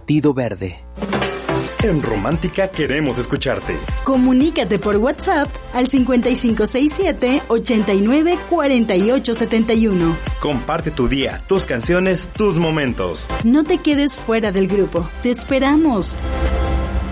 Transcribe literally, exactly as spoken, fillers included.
Partido Verde. En Romántica queremos escucharte. Comunícate por WhatsApp al cincuenta y cinco sesenta y siete, ochenta y nueve, cuarenta y ocho setenta y uno. Comparte tu día, tus canciones, tus momentos. No te quedes fuera del grupo. Te esperamos.